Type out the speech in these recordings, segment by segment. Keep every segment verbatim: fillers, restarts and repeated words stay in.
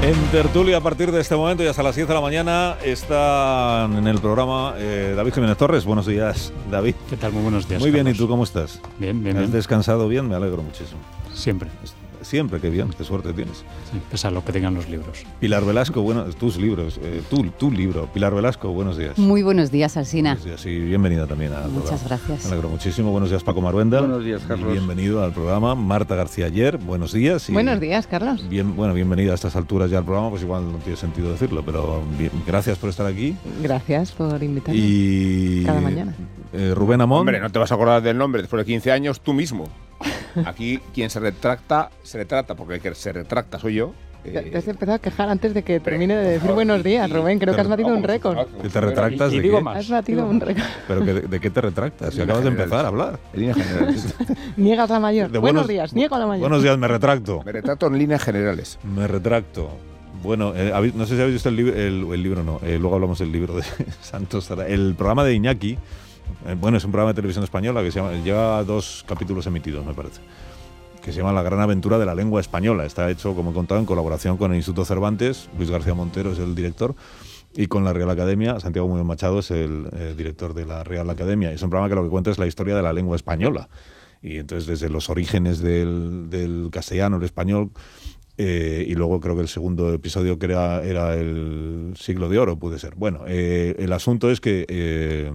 En tertulia a partir de este momento y hasta las diez de la mañana están en el programa eh, David Jiménez Torres. Buenos días, David. ¿Qué tal? Muy buenos días. Muy bien, Carlos. ¿y tú cómo estás? Bien, bien, ¿Has bien. descansado bien? Me alegro muchísimo. Siempre. Siempre, qué bien, qué suerte tienes. Sí, pese a lo que tengan los libros. Pilar Velasco, bueno, tus libros, eh, tu, tu libro. Pilar Velasco, buenos días. Muy buenos días, Alsina. Buenos días y bienvenida también al programa. Muchas gracias. Me alegro muchísimo. Buenos días, Paco Maruenda. Buenos días, Carlos. Bienvenido al programa. Marta García Ayer, buenos días. Y buenos días, Carlos. Bien, bueno, bienvenida a estas alturas ya al programa, pues igual no tiene sentido decirlo, pero bien, gracias por estar aquí. Gracias por invitarme. Y cada mañana. Eh, Rubén Amón. Hombre, no te vas a acordar del nombre después de quince años, tú mismo. Aquí quien se retracta, se retrata, porque el que se retracta soy yo. Te, Eh, te has empezado a quejar antes de que termine de decir buenos días, Rubén. Creo que has batido un récord. ¿Que te retractas Y de digo qué? más. Has batido un récord. ¿Pero que, de, de qué te retractas? Si acabas de empezar a hablar. En líneas generales. Niegas la mayor. De buenos, buenos días, niego la mayor. Buenos días, me retracto. Me retrato en líneas generales. Me retracto. Bueno, eh, no sé si habéis visto el, li el, el libro, no. Eh, luego hablamos del libro de Santos. El programa de Iñaki. Eh, bueno, es un programa de televisión española que se llama, lleva dos capítulos emitidos, me parece, que se llama La gran aventura de la lengua española. Está hecho, como he contado, en colaboración con el Instituto Cervantes. Luis García Montero es el director, y con la Real Academia. Santiago Muñoz Machado es el eh, director de la Real Academia. Es un programa que lo que cuenta es la historia de la lengua española. Y entonces, desde los orígenes del, del castellano, el español, eh, y luego creo que el segundo episodio que era, era el siglo de oro, puede ser. Bueno, eh, el asunto es que, eh,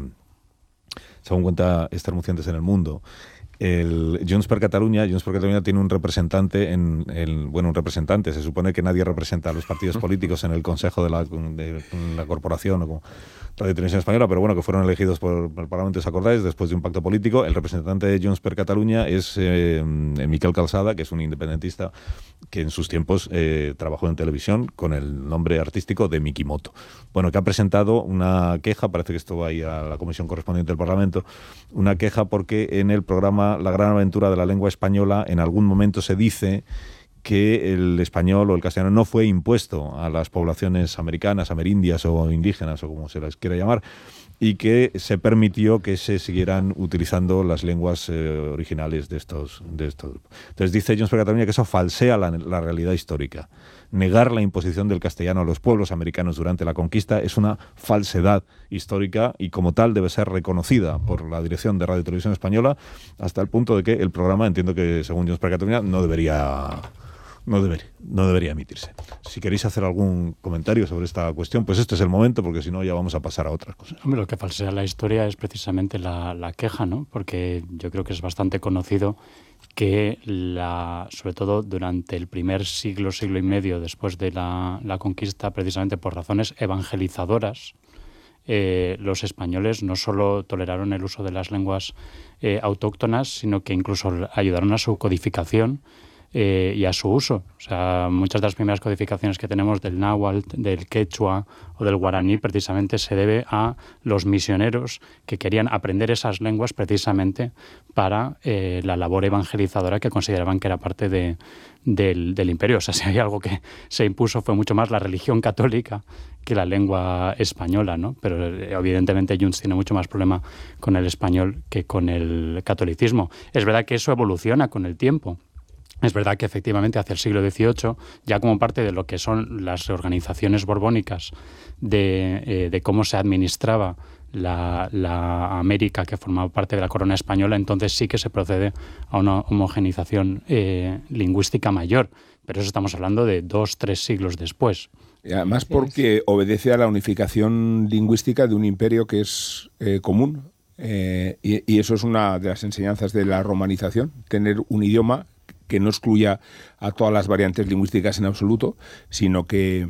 según cuenta Esther Mucientes en El Mundo, el Junts per Catalunya, Junts per Catalunya tiene un representante en, en bueno, un representante, se supone que nadie representa a los partidos políticos en el Consejo de la, de la Corporación o como Radio Televisión Española, pero bueno, que fueron elegidos por, por el Parlamento, ¿os acordáis? Después de un pacto político. El representante de Junts per Catalunya es eh, Miquel Calçada, que es un independentista que en sus tiempos eh, trabajó en televisión con el nombre artístico de Miki Moto. Bueno, que ha presentado una queja, parece que esto va a ir a la comisión correspondiente del Parlamento, una queja porque en el programa La gran aventura de la lengua española en algún momento se dice que el español o el castellano no fue impuesto a las poblaciones americanas, amerindias o indígenas o como se las quiera llamar, y que se permitió que se siguieran utilizando las lenguas eh, originales de estos, de estos. Entonces dice Junts per Catalunya que eso falsea la, la realidad histórica. Negar la imposición del castellano a los pueblos americanos durante la conquista es una falsedad histórica y como tal debe ser reconocida por la dirección de Radio y Televisión Española, hasta el punto de que el programa, entiendo que según Junts per Catalunya, no debería... No debería, no debería emitirse. Si queréis hacer algún comentario sobre esta cuestión, pues este es el momento, porque si no ya vamos a pasar a otras cosas. Hombre, lo que falsea la historia es precisamente la, la queja, ¿no? Porque yo creo que es bastante conocido que, la, sobre todo durante el primer siglo, siglo y medio después de la, la conquista, precisamente por razones evangelizadoras, eh, los españoles no solo toleraron el uso de las lenguas eh, autóctonas, sino que incluso ayudaron a su codificación Eh, y a su uso. O sea, muchas de las primeras codificaciones que tenemos del náhuatl, del quechua o del guaraní precisamente se debe a los misioneros que querían aprender esas lenguas precisamente para eh, la labor evangelizadora que consideraban que era parte de, del, del imperio. O sea, si hay algo que se impuso fue mucho más la religión católica que la lengua española, ¿no? Pero eh, evidentemente Junts tiene mucho más problema con el español que con el catolicismo. Es verdad que eso evoluciona con el tiempo. Es verdad que efectivamente hacia el siglo dieciocho, ya como parte de lo que son las organizaciones borbónicas de, eh, de cómo se administraba la, la América que formaba parte de la corona española, entonces sí que se procede a una homogenización eh, lingüística mayor. Pero eso estamos hablando de dos, tres siglos después. Y además porque obedece a la unificación lingüística de un imperio que es eh, común. Eh, y, y eso es una de las enseñanzas de la romanización, tener un idioma que no excluya a todas las variantes lingüísticas en absoluto, sino que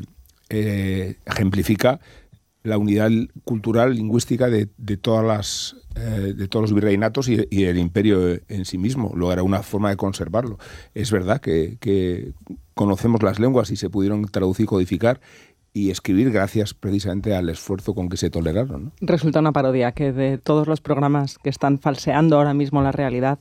eh, ejemplifica la unidad cultural lingüística de, de todas las eh, de todos los virreinatos y, y el imperio en sí mismo. Luego era una forma de conservarlo. Es verdad que, que conocemos las lenguas y se pudieron traducir, codificar y escribir gracias precisamente al esfuerzo con que se toleraron, ¿no? Resulta una parodia que de todos los programas que están falseando ahora mismo la realidad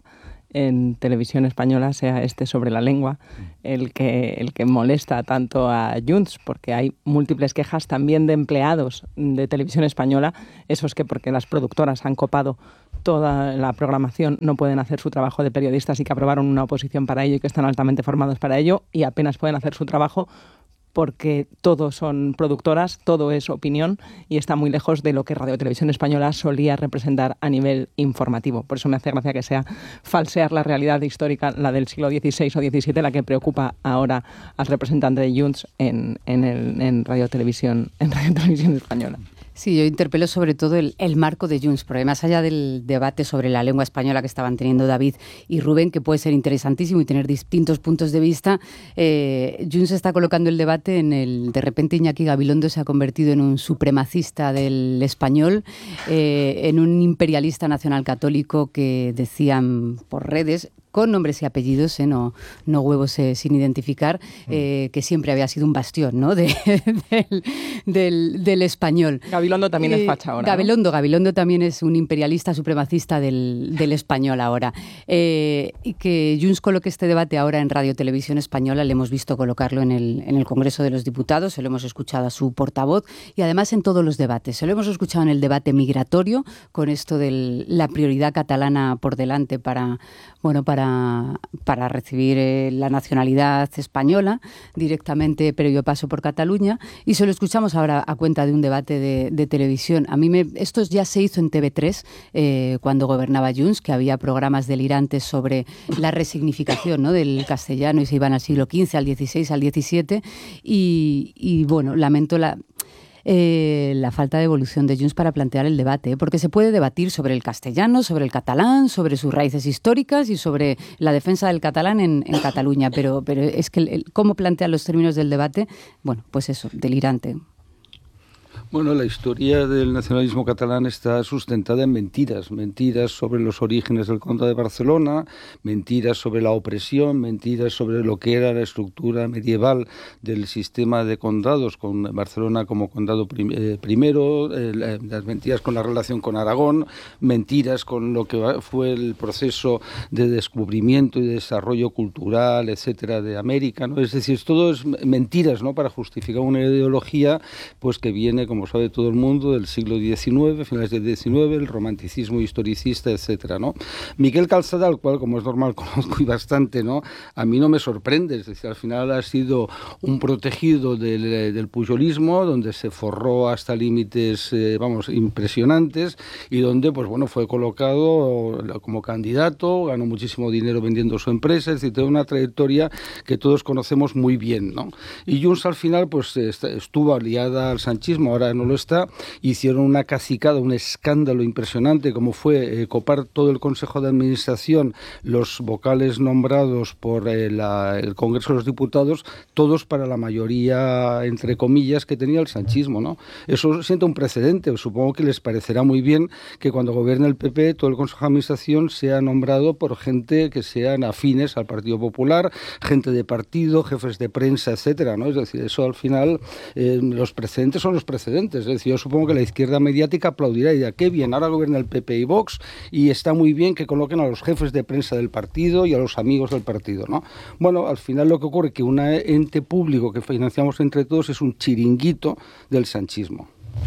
en televisión española sea este sobre la lengua el que, el que molesta tanto a Junts, porque hay múltiples quejas también de empleados de televisión española, esos que porque las productoras han copado toda la programación no pueden hacer su trabajo de periodistas y que aprobaron una oposición para ello y que están altamente formados para ello y apenas pueden hacer su trabajo porque todo son productoras, todo es opinión y está muy lejos de lo que Radio Televisión Española solía representar a nivel informativo. Por eso me hace gracia que sea falsear la realidad histórica, la del siglo dieciséis o diecisiete, la que preocupa ahora al representante de Junts en, en, el, en Radio Televisión, en Radio Televisión Española. Sí, yo interpelo sobre todo el, el marco de Junts, porque más allá del debate sobre la lengua española que estaban teniendo David y Rubén, que puede ser interesantísimo y tener distintos puntos de vista, eh, Junts está colocando el debate en el... De repente Iñaki Gabilondo se ha convertido en un supremacista del español, eh, en un imperialista nacional católico que decían por redes, con nombres y apellidos, eh, no, no huevos eh, sin identificar, eh, que siempre había sido un bastión, ¿no? de, del, del, del español. Gabilondo también eh, es facha ahora, Gabilondo, ¿no? Gabilondo también es un imperialista supremacista del, del español ahora. Eh, y que Junts coloque este debate ahora en Radio Televisión Española, le hemos visto colocarlo en el, en el Congreso de los Diputados, se lo hemos escuchado a su portavoz y además en todos los debates. Se lo hemos escuchado en el debate migratorio, con esto de la prioridad catalana por delante para, bueno, para Para, para recibir eh, la nacionalidad española directamente previo paso por Cataluña, y se lo escuchamos ahora a cuenta de un debate de, de televisión. A mí me, esto ya se hizo en T V tres eh, cuando gobernaba Junts, que había programas delirantes sobre la resignificación, ¿no?, del castellano, y se iban al siglo quince, al dieciséis, al diecisiete, y, y bueno, lamento la... Eh, la falta de evolución de Junts para plantear el debate, ¿eh? Porque se puede debatir sobre el castellano, sobre el catalán, sobre sus raíces históricas y sobre la defensa del catalán en, en Cataluña, pero, pero es que el, el, cómo plantean los términos del debate, bueno, pues eso, delirante. Bueno, la historia del nacionalismo catalán está sustentada en mentiras, mentiras sobre los orígenes del Conde de Barcelona, mentiras sobre la opresión, mentiras sobre lo que era la estructura medieval del sistema de condados, con Barcelona como condado prim eh, primero, eh, las mentiras con la relación con Aragón, mentiras con lo que fue el proceso de descubrimiento y desarrollo cultural, etcétera, de América, ¿no? Es decir, todo es mentiras, ¿no?, para justificar una ideología pues que viene, como sabe todo el mundo, del siglo diecinueve, finales del diecinueve, el romanticismo historicista, etcétera, ¿no? Miquel Calçada, al cual, como es normal, conozco y bastante, ¿no?, a mí no me sorprende, es decir, al final ha sido un protegido del, del pujolismo, donde se forró hasta límites, eh, vamos, impresionantes, y donde, pues bueno, fue colocado como candidato, ganó muchísimo dinero vendiendo su empresa, es decir, tiene una trayectoria que todos conocemos muy bien, ¿no? Y Junts al final, pues estuvo aliada al sanchismo, ahora no lo está, hicieron una cacicada, un escándalo impresionante, como fue eh, copar todo el Consejo de Administración, los vocales nombrados por eh, la, el Congreso de los Diputados, todos para la mayoría, entre comillas, que tenía el sanchismo, ¿no? Eso sienta un precedente. Supongo que les parecerá muy bien que cuando gobierne el P P, todo el Consejo de Administración sea nombrado por gente que sean afines al Partido Popular, gente de partido, jefes de prensa, etcétera, ¿no? Es decir, eso al final, eh, los precedentes son los precedentes. Es decir, yo supongo que la izquierda mediática aplaudirá y dirá, qué bien, ahora gobierna el P P y Vox y está muy bien que coloquen a los jefes de prensa del partido y a los amigos del partido, ¿no? Bueno, al final lo que ocurre es que un ente público que financiamos entre todos es un chiringuito del sanchismo.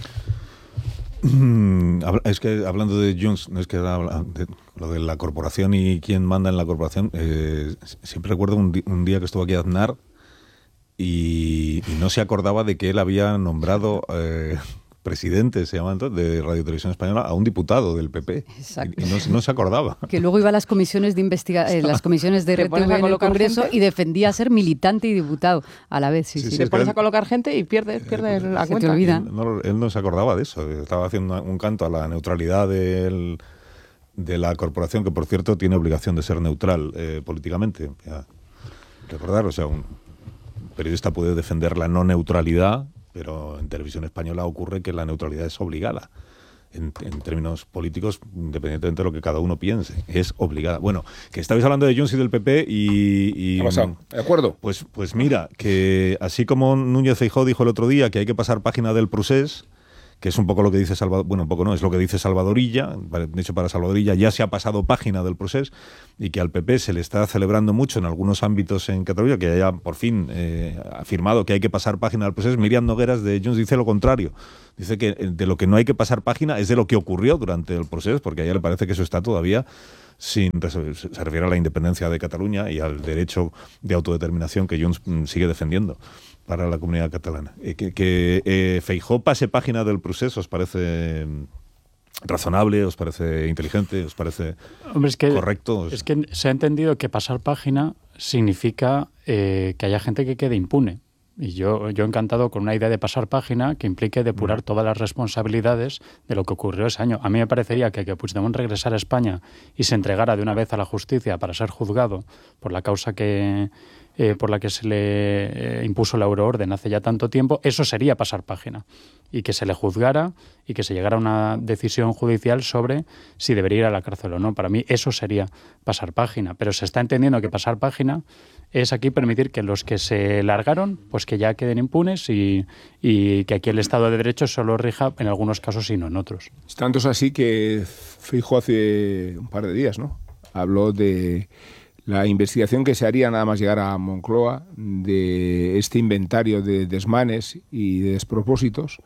Es que hablando de Junts, no es que de lo de la corporación y quién manda en la corporación, eh, siempre recuerdo un, di un día que estuvo aquí Aznar y, y no se acordaba de que él había nombrado eh, presidente, se llama entonces, de Radio Televisión Española, a un diputado del P P. Exacto. Y, y no, no se acordaba. Que luego iba a las comisiones de investiga eh, las comisiones de R T V en el Congreso gente? y defendía ser militante y diputado a la vez. Sí, sí, sí, sí. Te pones él, a colocar gente y pierdes, pierdes eh, la se cuenta. Te olvida. Él no, él no se acordaba de eso. Estaba haciendo un canto a la neutralidad del, de la corporación, que por cierto tiene obligación de ser neutral eh, políticamente. Ya, recordar, o sea, un periodista puede defender la no neutralidad, pero en Televisión Española ocurre que la neutralidad es obligada. En, en términos políticos, independientemente de lo que cada uno piense, es obligada. Bueno, que estabais hablando de Junts y del P P y... y ¿Qué ha pasado? ¿De acuerdo? Pues, pues mira, que así como Núñez Feijóo dijo el otro día que hay que pasar página del procés, que es un poco lo que dice Salvador, bueno, un poco no, es lo que dice Salvador Illa, de hecho para Salvador Illa ya se ha pasado página del procés y que al P P se le está celebrando mucho en algunos ámbitos en Cataluña, que haya por fin eh, afirmado que hay que pasar página del procés. Miriam Nogueras de Junts dice lo contrario, dice que de lo que no hay que pasar página es de lo que ocurrió durante el proceso, porque a ella le parece que eso está todavía sin resolver. Se refiere a la independencia de Cataluña y al derecho de autodeterminación que Junts sigue defendiendo para la comunidad catalana. Eh, que que eh, Feijóo pase página del proceso, ¿os parece razonable, os parece inteligente, os parece Hombre, es que, correcto? Es que se ha entendido que pasar página significa eh, que haya gente que quede impune. Y yo, yo encantado con una idea de pasar página que implique depurar todas las responsabilidades de lo que ocurrió ese año. A mí me parecería que que Puigdemont regresara a España y se entregara de una vez a la justicia para ser juzgado por la causa que eh, por la que se le eh, impuso la euroorden hace ya tanto tiempo, eso sería pasar página. Y que se le juzgara y que se llegara a una decisión judicial sobre si debería ir a la cárcel o no. Para mí eso sería pasar página. Pero se está entendiendo que pasar página es aquí permitir que los que se largaron, pues que ya queden impunes y, y que aquí el Estado de Derecho solo rija en algunos casos y no en otros. Tanto es así que Feijóo hace un par de días, ¿no?, habló de la investigación que se haría nada más llegar a Moncloa de este inventario de desmanes y de despropósitos,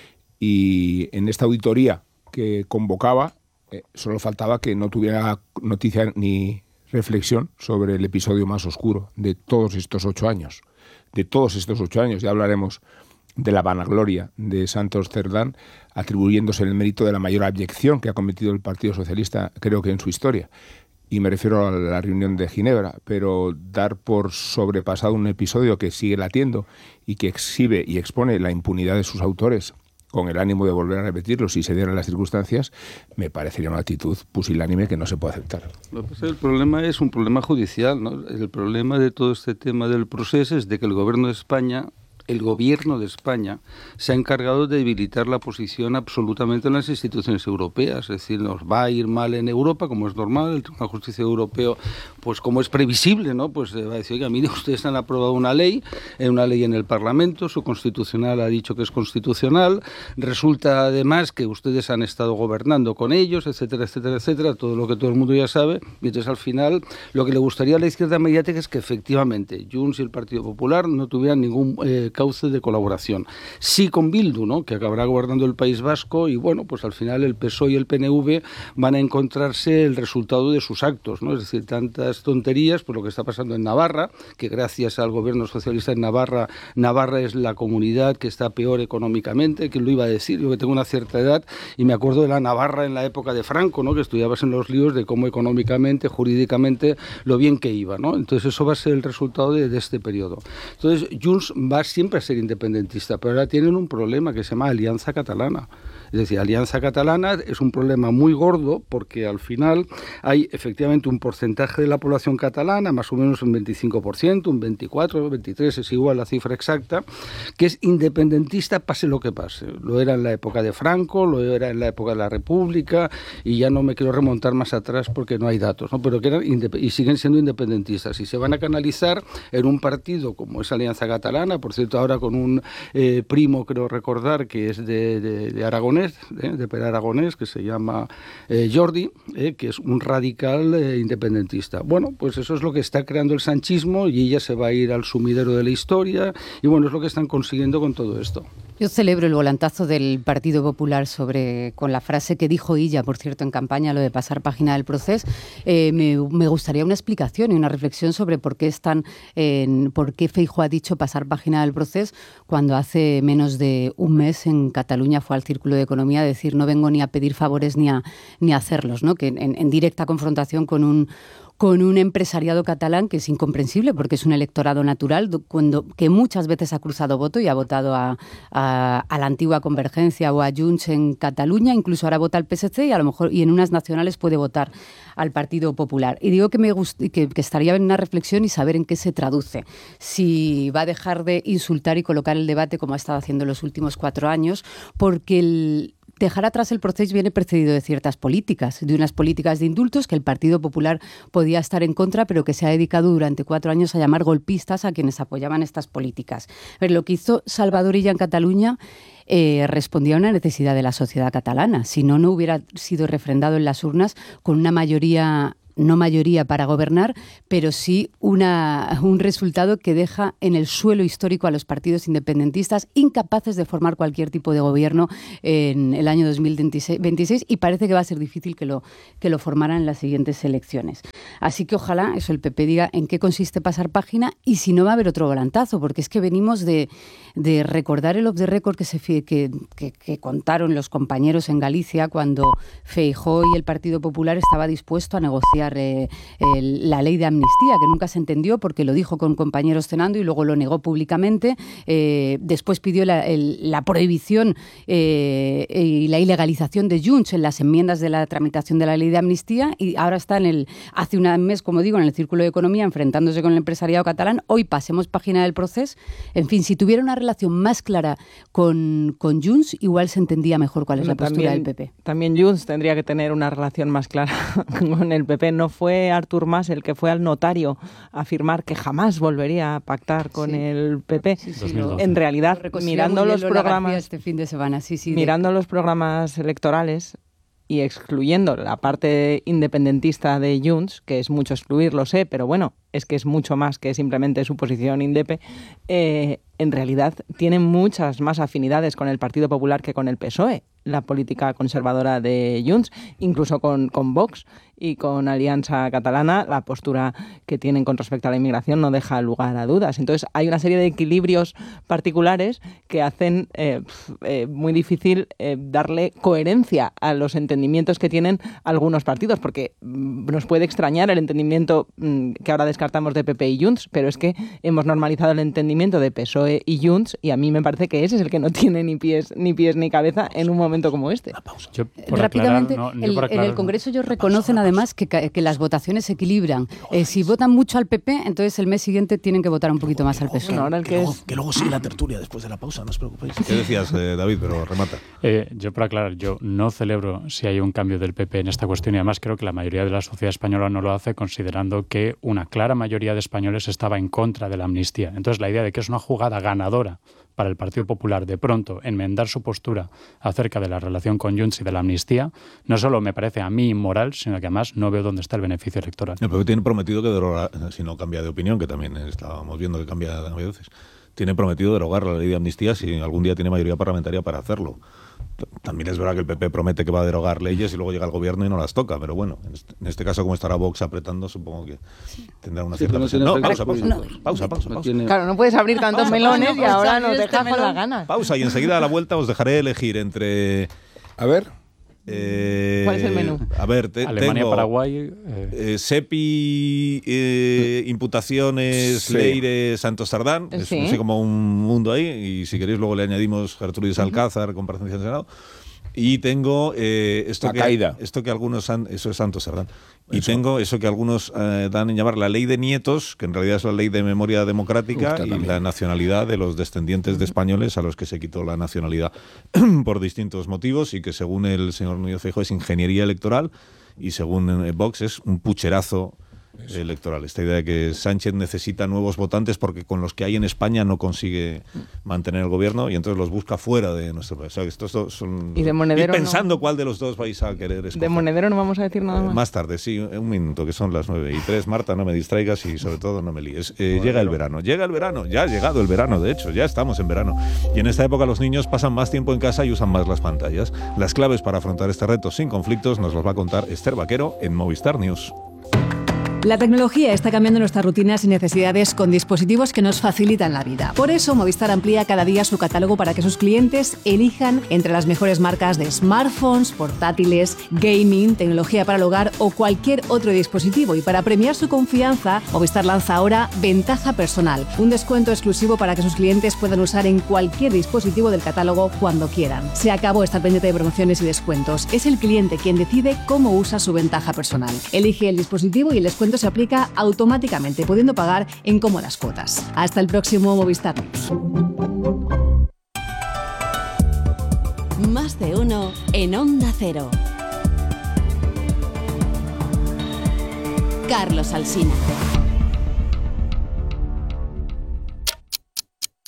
y en esta auditoría que convocaba eh, solo faltaba que no tuviera noticia ni reflexión sobre el episodio más oscuro de todos estos ocho años. De todos estos ocho años, ya hablaremos de la vanagloria de Santos Cerdán, atribuyéndose el mérito de la mayor abyección que ha cometido el Partido Socialista, creo que en su historia. Y me refiero a la reunión de Ginebra, pero dar por sobrepasado un episodio que sigue latiendo y que exhibe y expone la impunidad de sus autores con el ánimo de volver a repetirlo si se dieran las circunstancias, me parecería una actitud pusilánime que no se puede aceptar. El problema es un problema judicial, ¿no? El problema de todo este tema del proceso es de que el gobierno de España el gobierno de España se ha encargado de debilitar la posición absolutamente en las instituciones europeas. Es decir, nos va a ir mal en Europa, como es normal. El Tribunal de Justicia Europeo, pues como es previsible, ¿no?, pues va a decir, oiga, mire, ustedes han aprobado una ley, una ley en el Parlamento, su constitucional ha dicho que es constitucional, resulta además que ustedes han estado gobernando con ellos, etcétera, etcétera, etcétera, todo lo que todo el mundo ya sabe. Y entonces, al final, lo que le gustaría a la izquierda mediática es que efectivamente Junts y el Partido Popular no tuvieran ningún eh, cauce de colaboración. Sí con Bildu, ¿no?, que acabará gobernando el País Vasco, y bueno, pues al final el P S O E y el P N V van a encontrarse el resultado de sus actos, ¿no? Es decir, tantas tonterías, por lo que está pasando en Navarra, que gracias al gobierno socialista en Navarra, Navarra es la comunidad que está peor económicamente. ¿Quién lo iba a decir? Yo que tengo una cierta edad y me acuerdo de la Navarra en la época de Franco, ¿no?, que estudiabas en los líos de cómo económicamente, jurídicamente, lo bien que iba, ¿no? Entonces eso va a ser el resultado de, de este periodo. Entonces Junts va siempre a ser independentista, pero ahora tienen un problema que se llama Alianza Catalana. Es decir, Alianza Catalana es un problema muy gordo porque al final hay efectivamente un porcentaje de la población catalana, más o menos un veinticinco por ciento, un veinticuatro, veintitrés, es igual la cifra exacta, que es independentista pase lo que pase. Lo era en la época de Franco, lo era en la época de la República, y ya no me quiero remontar más atrás porque no hay datos, ¿no? Pero que eran indep- y siguen siendo independentistas y se van a canalizar en un partido como es Alianza Catalana, por cierto, ahora con un eh, primo, creo recordar, que es de, de, de Aragonés, eh, de Per Aragonés, que se llama eh, Jordi, eh, que es un radical eh, independentista. Bueno, pues eso es lo que está creando el sanchismo y ella se va a ir al sumidero de la historia y bueno, es lo que están consiguiendo con todo esto. Yo celebro el volantazo del Partido Popular sobre con la frase que dijo ella, por cierto, en campaña, lo de pasar página del proceso. Eh, me, me gustaría una explicación y una reflexión sobre por qué están, eh, por qué Feijóo ha dicho pasar página del proceso cuando hace menos de un mes en Cataluña fue al Círculo de Economía a decir no vengo ni a pedir favores ni a, ni a hacerlos, ¿no? Que en, en directa confrontación con un con un empresariado catalán que es incomprensible porque es un electorado natural cuando, que muchas veces ha cruzado voto y ha votado a, a, a la antigua Convergencia o a Junts en Cataluña, incluso ahora vota al P S C y a lo mejor y en unas nacionales puede votar al Partido Popular. Y digo que me gust- que, que estaría bien una reflexión y saber en qué se traduce. Si va a dejar de insultar y colocar el debate como ha estado haciendo en los últimos cuatro años, porque el dejar atrás el proceso viene precedido de ciertas políticas, de unas políticas de indultos que el Partido Popular podía estar en contra, pero que se ha dedicado durante cuatro años a llamar golpistas a quienes apoyaban estas políticas. A ver, lo que hizo Salvador Illa en Cataluña eh, respondía a una necesidad de la sociedad catalana. Si no, no hubiera sido refrendado en las urnas con una mayoría no mayoría para gobernar, pero sí una, un resultado que deja en el suelo histórico a los partidos independentistas, incapaces de formar cualquier tipo de gobierno en el año dos mil veintiséis, y parece que va a ser difícil que lo, que lo formaran en las siguientes elecciones. Así que ojalá eso el P P diga en qué consiste pasar página y si no va a haber otro volantazo, porque es que venimos de, de recordar el off the record que, se, que, que, que contaron los compañeros en Galicia cuando Feijóo y el Partido Popular estaba dispuesto a negociar eh, el, la ley de amnistía, que nunca se entendió porque lo dijo con compañeros cenando y luego lo negó públicamente. Eh, después pidió la, el, la prohibición eh, y la ilegalización de Junts en las enmiendas de la tramitación de la ley de amnistía, y ahora está en el, hace un mes, como digo, en el Círculo de Economía enfrentándose con el empresariado catalán. Hoy pasemos página del proceso. En fin, si tuviera una relación más clara con, con Junts, igual se entendía mejor cuál es bueno, la postura también, del P P. También Junts tendría que tener una relación más clara con el P P. No fue Artur Mas el que fue al notario a afirmar que jamás volvería a pactar con sí. el P P. Sí, sí, lo, en realidad, mirando los programas este fin de semana, sí, sí, mirando de... los programas electorales y excluyendo la parte independentista de Junts, que es mucho excluir, lo sé, pero bueno, es que es mucho más que simplemente su posición indepe, eh, en realidad tienen muchas más afinidades con el Partido Popular que con el P S O E, la política conservadora de Junts, incluso con, con Vox y con Alianza Catalana, la postura que tienen con respecto a la inmigración no deja lugar a dudas. Entonces hay una serie de equilibrios particulares que hacen eh, eh, muy difícil eh, darle coherencia a los entendimientos que tienen algunos partidos, porque mm, nos puede extrañar el entendimiento mm, que ahora descartamos de P P y Junts, pero es que hemos normalizado el entendimiento de P S O E y Junts, y a mí me parece que ese es el que no tiene ni pies ni pies ni cabeza en un momento como este. Yo, Rápidamente, aclarar, no, el, aclarar, en el Congreso ellos reconocen además que, que las votaciones se equilibran. Eh, si votan mucho al P P, entonces el mes siguiente tienen que votar un poquito más al P S O E. Bueno, ahora el que, que, luego, que luego sigue la tertulia después de la pausa, no os preocupéis. ¿Qué decías, eh, David? Pero remata. Eh, yo, para aclarar, yo no celebro si hay un cambio del P P en esta cuestión, y además creo que la mayoría de la sociedad española no lo hace, considerando que una clara mayoría de españoles estaba en contra de la amnistía. Entonces, la idea de que es una jugada ganadora para el Partido Popular de pronto enmendar su postura acerca de la relación con Junts y de la amnistía, no solo me parece a mí inmoral, sino que además no veo dónde está el beneficio electoral. El P P tiene prometido que derogar, si no cambia de opinión, que también estábamos viendo que cambia a veces, tiene prometido derogar la ley de amnistía si algún día tiene mayoría parlamentaria para hacerlo. También es verdad que el P P promete que va a derogar leyes y luego llega el gobierno y no las toca, pero bueno, en este, en este caso, como estará Vox apretando, supongo que tendrá una cierta... Sí, no, no, pausa, pausa, no, pausa, pausa, pausa, pausa. Tiene... Claro, no puedes abrir tantos melones y ahora nos dejas con las ganas. Pausa, y enseguida a la vuelta os dejaré elegir entre... A ver... Eh, ¿Cuál es el menú? A ver, te, Alemania, tengo, Paraguay... Eh. Eh, SEPI, eh, imputaciones, sí. Leire, Santos Sardán, es sí. así como un mundo ahí, y si queréis luego le añadimos Gertrudis Alcázar, uh-huh. comparecencia en el Senado. Y tengo eh, esto, que, esto que algunos han, eso es Santos Sardán. Y eso. tengo eso que algunos eh, dan en llamar la ley de nietos, que en realidad es la ley de memoria democrática. Uf, y también. La nacionalidad de los descendientes de españoles a los que se quitó la nacionalidad por distintos motivos, y que según el señor Núñez Feijóo es ingeniería electoral y según eh, Vox es un pucherazo Eso. electoral. Esta idea de que Sánchez necesita nuevos votantes porque con los que hay en España no consigue mantener el gobierno y entonces los busca fuera de nuestro país. O sea, estos son, y de Monedero y pensando no. cuál de los dos vais a querer escoger. De Monedero no vamos a decir nada más. Eh, más tarde, sí, un minuto, que son las nueve y tres. Marta, no me distraigas y sobre todo no me líes. Eh, llega el verano, llega el verano, ya ha llegado el verano, de hecho, ya estamos en verano. Y en esta época los niños pasan más tiempo en casa y usan más las pantallas. Las claves para afrontar este reto sin conflictos nos los va a contar Esther Vaquero en Movistar News. La tecnología está cambiando nuestras rutinas y necesidades con dispositivos que nos facilitan la vida. Por eso, Movistar amplía cada día su catálogo para que sus clientes elijan entre las mejores marcas de smartphones, portátiles, gaming, tecnología para el hogar o cualquier otro dispositivo. Y para premiar su confianza, Movistar lanza ahora Ventaja Personal, un descuento exclusivo para que sus clientes puedan usar en cualquier dispositivo del catálogo cuando quieran. Se acabó estar pendiente de promociones y descuentos. Es el cliente quien decide cómo usa su ventaja personal. Elige el dispositivo y el descuento se aplica automáticamente, pudiendo pagar en cómodas cuotas. Hasta el próximo Movistar News. Más de uno en Onda Cero. Carlos Alsina.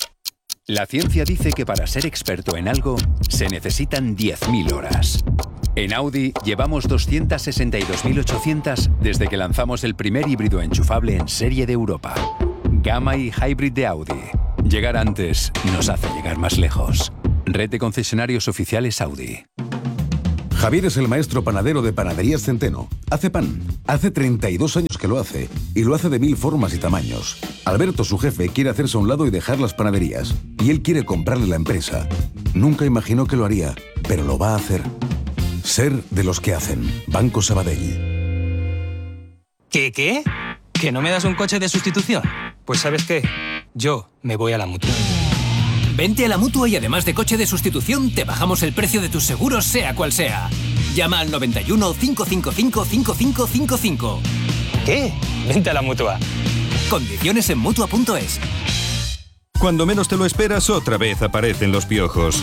La ciencia dice que para ser experto en algo se necesitan diez mil horas. En Audi llevamos doscientas sesenta y dos mil ochocientas desde que lanzamos el primer híbrido enchufable en serie de Europa. Gamma y Hybrid de Audi. Llegar antes nos hace llegar más lejos. Red de concesionarios oficiales Audi. Javier es el maestro panadero de Panaderías Centeno. Hace pan. Hace treinta y dos años que lo hace. Y lo hace de mil formas y tamaños. Alberto, su jefe, quiere hacerse a un lado y dejar las panaderías. Y él quiere comprarle la empresa. Nunca imaginó que lo haría, pero lo va a hacer. Ser de los que hacen. Banco Sabadell. ¿Qué, qué? ¿Que no me das un coche de sustitución? Pues ¿sabes qué? Yo me voy a la Mutua. Vente a la Mutua y además de coche de sustitución, te bajamos el precio de tus seguros, sea cual sea. Llama al noventa y uno, cinco cinco cinco, cinco cinco cinco cinco. ¿Qué? Vente a la Mutua. Condiciones en Mutua punto es. Cuando menos te lo esperas, otra vez aparecen los piojos.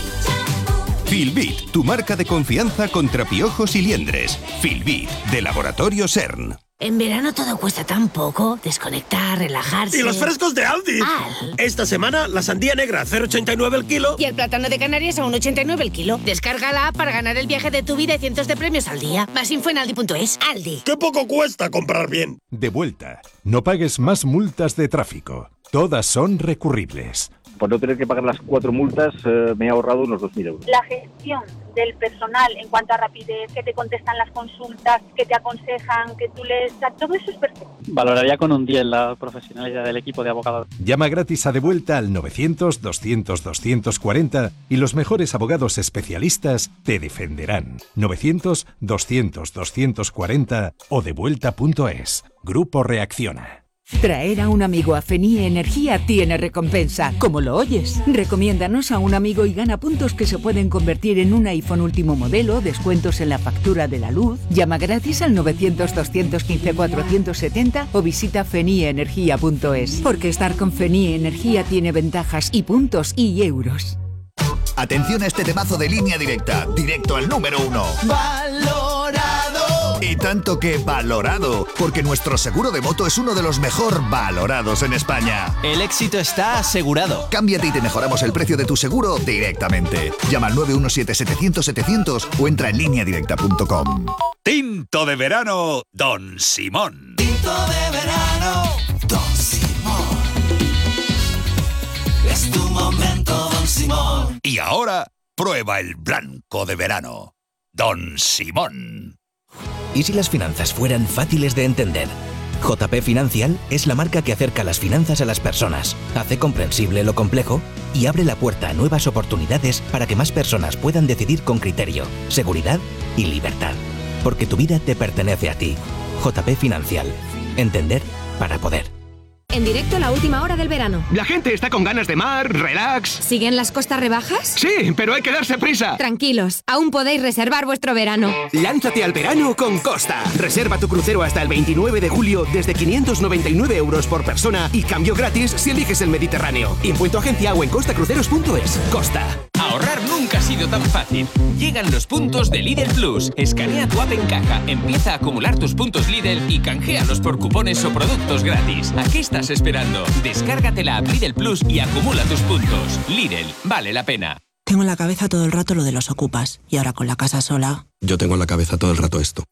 Filbit, tu marca de confianza contra piojos y liendres. Filbit, de Laboratorio CERN. En verano todo cuesta tan poco. Desconectar, relajarse... ¡Y los frescos de Aldi! Al. Esta semana, la sandía negra a cero coma ochenta y nueve el kilo. Y el plátano de Canarias a uno coma ochenta y nueve el kilo. Descarga la app para ganar el viaje de tu vida y cientos de premios al día. Más info en aldi punto es. Aldi. ¡Qué poco cuesta comprar bien! De vuelta. No pagues más multas de tráfico. Todas son recurribles. Por no tener que pagar las cuatro multas, eh, me he ahorrado unos dos mil euros. La gestión del personal en cuanto a rapidez, que te contestan las consultas, que te aconsejan, que tú les... Todo eso es perfecto. Valoraría con un diez la profesionalidad del equipo de abogados. Llama gratis a De Vuelta al novecientos, doscientos, doscientos cuarenta y los mejores abogados especialistas te defenderán. novecientos, doscientos, doscientos cuarenta o devuelta punto es. Grupo Reacciona. Traer a un amigo a Fenie Energía tiene recompensa, como lo oyes. Recomiéndanos a un amigo y gana puntos que se pueden convertir en un iPhone último modelo, descuentos en la factura de la luz. Llama gratis al novecientos, doscientos quince, cuatrocientos setenta o visita fenie energía punto es. Porque estar con Fenie Energía tiene ventajas y puntos y euros. Atención a este temazo de Línea Directa, directo al número uno. ¡Valorado! Y tanto que valorado, porque nuestro seguro de moto es uno de los mejor valorados en España. El éxito está asegurado. Cámbiate y te mejoramos el precio de tu seguro directamente. Llama al nueve uno siete, setecientos, setecientos o entra en línea directa punto com. Tinto de verano, Don Simón. Tinto de verano, Don Simón. Es tu momento, Don Simón. Y ahora, prueba el blanco de verano, Don Simón. ¿Y si las finanzas fueran fáciles de entender? J P Financial es la marca que acerca las finanzas a las personas, hace comprensible lo complejo y abre la puerta a nuevas oportunidades para que más personas puedan decidir con criterio, seguridad y libertad. Porque tu vida te pertenece a ti. J P Financial. Entender para poder. En directo la última hora del verano. La gente está con ganas de mar, relax. ¿Siguen las costas rebajas? Sí, pero hay que darse prisa. Tranquilos, aún podéis reservar vuestro verano. Lánzate al verano con Costa. Reserva tu crucero hasta el veintinueve de julio desde quinientos noventa y nueve euros por persona y cambio gratis si eliges el Mediterráneo. Impuesto agencia o en costa cruceros punto es. Costa. Ahorrar nunca ha sido tan fácil. Llegan los puntos de Lidl Plus. Escanea tu app en caja, empieza a acumular tus puntos Lidl y canjealos por cupones o productos gratis. ¿A qué estás esperando? Descárgate la app Lidl Plus y acumula tus puntos. Lidl, vale la pena. Tengo en la cabeza todo el rato lo de los ocupas y ahora con la casa sola. Yo tengo en la cabeza todo el rato esto.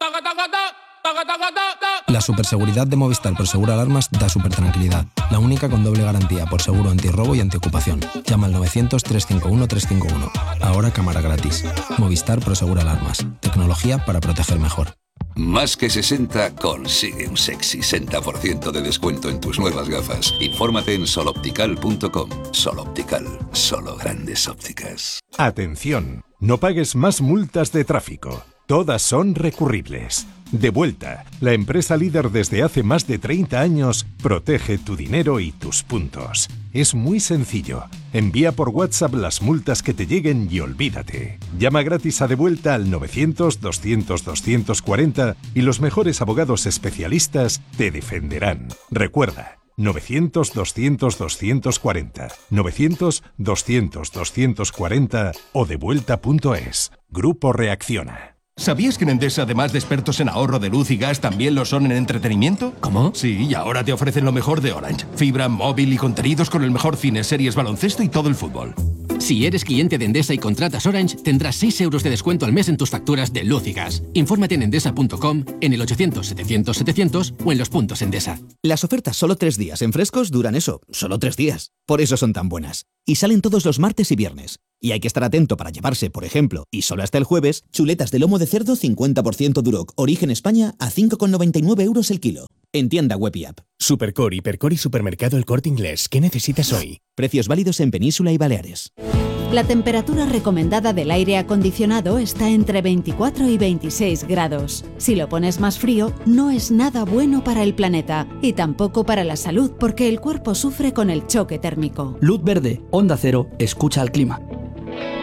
La superseguridad de Movistar Prosegur Alarmas da super tranquilidad. La única con doble garantía por seguro antirrobo y antiocupación. Llama al novecientos, trescientos cincuenta y uno, trescientos cincuenta y uno. Ahora cámara gratis. Movistar Prosegur Alarmas. Tecnología para proteger mejor. Más que sesenta consigue un sexy sesenta por ciento de descuento en tus nuevas gafas. Infórmate en sol optical punto com. Sol Optical, solo grandes ópticas. Atención, no pagues más multas de tráfico. Todas son recurribles. De Vuelta, la empresa líder desde hace más de treinta años, protege tu dinero y tus puntos. Es muy sencillo. Envía por WhatsApp las multas que te lleguen y olvídate. Llama gratis a De Vuelta al novecientos, doscientos, doscientos cuarenta y los mejores abogados especialistas te defenderán. Recuerda, novecientos, doscientos, doscientos cuarenta, novecientos, doscientos, doscientos cuarenta o devuelta punto es. Grupo Reacciona. ¿Sabías que en Endesa, además de expertos en ahorro de luz y gas, también lo son en entretenimiento? ¿Cómo? Sí, y ahora te ofrecen lo mejor de Orange. Fibra, móvil y contenidos con el mejor cine, series, baloncesto y todo el fútbol. Si eres cliente de Endesa y contratas Orange, tendrás seis euros de descuento al mes en tus facturas de luz y gas. Infórmate en endesa punto com, en el ochocientos setecientos setecientos o en los puntos Endesa. Las ofertas solo tres días en Frescos duran eso, solo tres días. Por eso son tan buenas. Y salen todos los martes y viernes. Y hay que estar atento para llevarse, por ejemplo, y solo hasta el jueves, chuletas de lomo de cerdo cincuenta por ciento Duroc, origen España, a cinco con noventa y nueve euros el kilo. En tienda web y app. Supercore, Hipercore y Supermercado El Corte Inglés. ¿Qué necesitas hoy? Precios válidos en Península y Baleares. La temperatura recomendada del aire acondicionado está entre veinticuatro y veintiséis grados. Si lo pones más frío, no es nada bueno para el planeta y tampoco para la salud porque el cuerpo sufre con el choque térmico. Luz verde, Onda Cero, escucha al clima.